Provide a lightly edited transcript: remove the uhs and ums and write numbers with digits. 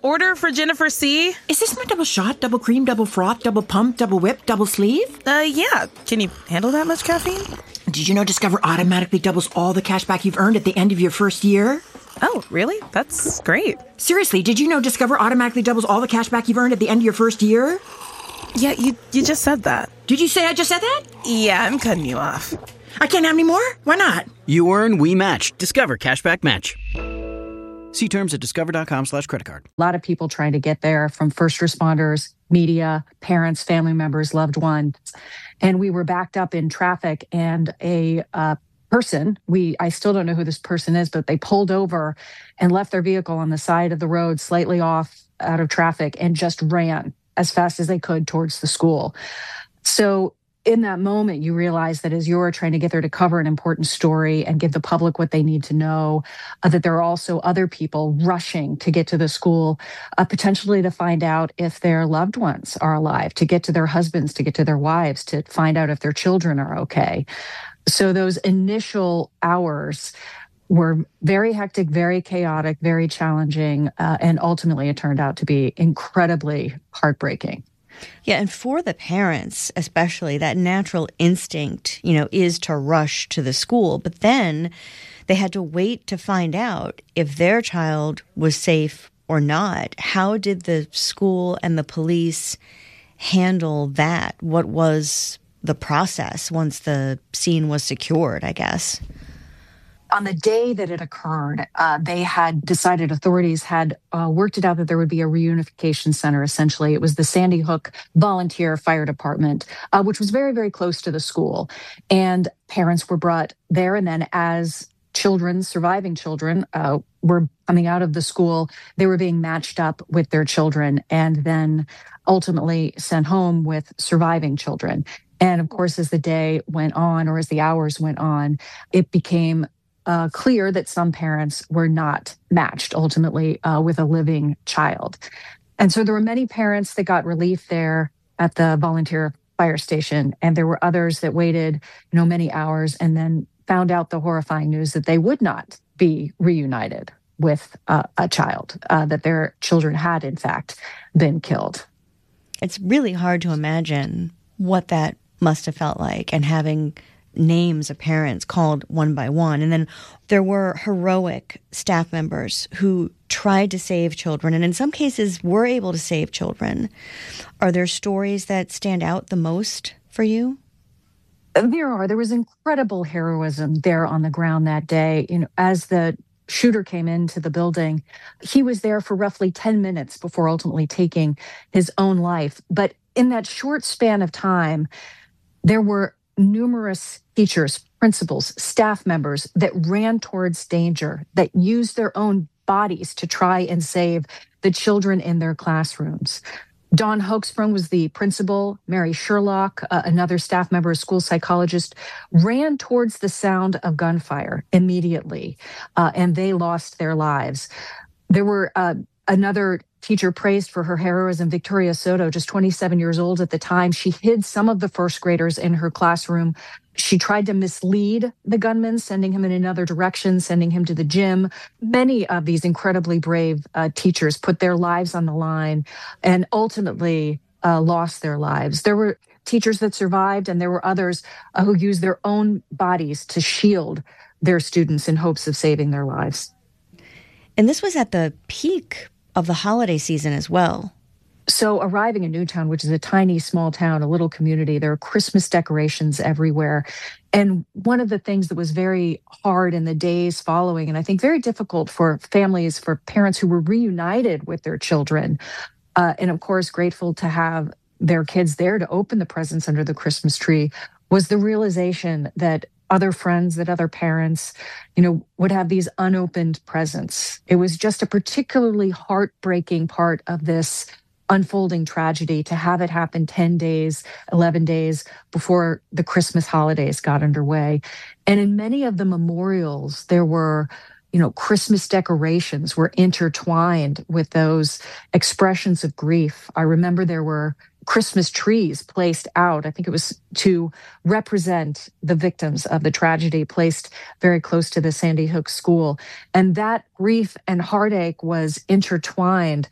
Order for Jennifer C. Is this my double shot, double cream, double froth, double pump, double whip, double sleeve? Yeah. Can you handle that much caffeine? Did you know Discover automatically doubles all the cash back you've earned at the end of your first year? Oh, really? That's great. Seriously, did you know Discover automatically doubles all the cash back you've earned at the end of your first year? Yeah, you just said that. Did you say I just said that? Yeah, I'm cutting you off. I can't have any more? Why not? You earn, we match. Discover Cashback Match. See terms at discover.com/creditcard. A lot of people trying to get there, from first responders, media, parents, family members, loved ones. And we were backed up in traffic, and a person, I still don't know who this person is, but they pulled over and left their vehicle on the side of the road, slightly off out of traffic, and just ran as fast as they could towards the school. So in that moment, you realize that as you're trying to get there to cover an important story and give the public what they need to know, that there are also other people rushing to get to the school, potentially to find out if their loved ones are alive, to get to their husbands, to get to their wives, to find out if their children are okay. So those initial hours were very hectic, very chaotic, very challenging, and ultimately it turned out to be incredibly heartbreaking. Yeah, and for the parents, especially, that natural instinct, is to rush to the school. But then they had to wait to find out if their child was safe or not. How did the school and the police handle that? What was the process once the scene was secured, I guess? On the day that it occurred, authorities had worked it out that there would be a reunification center, essentially. It was the Sandy Hook Volunteer Fire Department, which was very, very close to the school. And parents were brought there. And then as surviving children, were coming out of the school, they were being matched up with their children and then ultimately sent home with surviving children. And of course, as the day went on, or as the hours went on, it became clear that some parents were not matched ultimately with a living child. And so there were many parents that got relief there at the volunteer fire station. And there were others that waited, many hours and then found out the horrifying news that they would not be reunited with a child, that their children had, in fact, been killed. It's really hard to imagine what that must have felt like, and having names of parents called one by one. And then there were heroic staff members who tried to save children, and in some cases were able to save children. Are there stories that stand out the most for you? There are. There was incredible heroism there on the ground that day. As the shooter came into the building, he was there for roughly 10 minutes before ultimately taking his own life. But in that short span of time, there were numerous teachers, principals, staff members that ran towards danger, that used their own bodies to try and save the children in their classrooms. Dawn Hoaxsprung was the principal. Mary Sherlock, another staff member, a school psychologist, ran towards the sound of gunfire immediately, and they lost their lives. There were another teacher praised for her heroism, Victoria Soto, just 27 years old at the time. She hid some of the first graders in her classroom. She tried to mislead the gunman, sending him in another direction, sending him to the gym. Many of these incredibly brave teachers put their lives on the line and ultimately lost their lives. There were teachers that survived, and there were others who used their own bodies to shield their students in hopes of saving their lives. And this was at the peak of the holiday season as well. So arriving in Newtown, which is a tiny, small town, a little community, there are Christmas decorations everywhere. And one of the things that was very hard in the days following, and I think very difficult for families, for parents who were reunited with their children, and of course grateful to have their kids there to open the presents under the Christmas tree, was the realization that other friends, that other parents, would have these unopened presents. It was just a particularly heartbreaking part of this unfolding tragedy to have it happen 10 days, 11 days before the Christmas holidays got underway. And in many of the memorials, there were, Christmas decorations were intertwined with those expressions of grief. I remember there were Christmas trees placed out. I think it was to represent the victims of the tragedy, placed very close to the Sandy Hook school. And that grief and heartache was intertwined